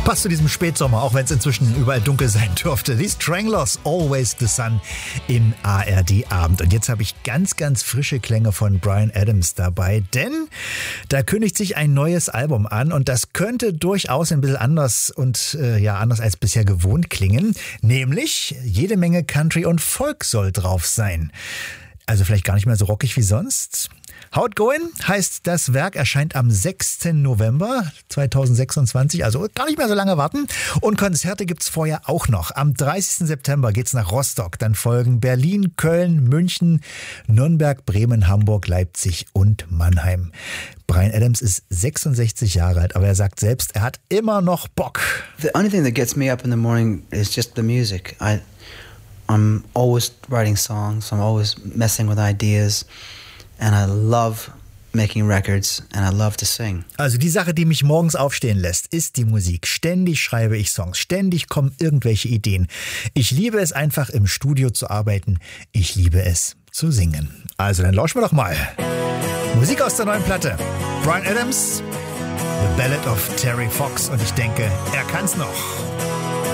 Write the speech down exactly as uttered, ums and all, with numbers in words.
Passt zu diesem Spätsommer, auch wenn es inzwischen überall dunkel sein dürfte. Die Stranglers, Always the Sun im A R D-Abend. Und jetzt habe ich ganz, ganz frische Klänge von Bryan Adams dabei, denn da kündigt sich ein neues Album an und das könnte durchaus ein bisschen anders und äh, ja anders als bisher gewohnt klingen. Nämlich jede Menge Country und Folk soll drauf sein. Also vielleicht gar nicht mehr so rockig wie sonst. How It Goin' heißt das Werk, erscheint am sechsten November zweitausendsechsundzwanzig, also gar nicht mehr so lange warten. Und Konzerte gibt's vorher auch noch. Am dreißigsten September geht's nach Rostock, dann folgen Berlin, Köln, München, Nürnberg, Bremen, Hamburg, Leipzig und Mannheim. Bryan Adams ist sechsundsechzig Jahre alt, aber er sagt selbst, er hat immer noch Bock. The only thing that gets me up in the morning is just the music. I, I'm always writing songs, I'm always messing with ideas. And I love making records and I love to sing. Also die Sache, die mich morgens aufstehen lässt, ist die Musik. Ständig schreibe ich Songs, ständig kommen irgendwelche Ideen. Ich liebe es einfach im Studio zu arbeiten. Ich liebe es zu singen. Also dann lauschen wir doch mal. Musik aus der neuen Platte. Bryan Adams, The Ballad of Terry Fox. Und ich denke, er kann's noch.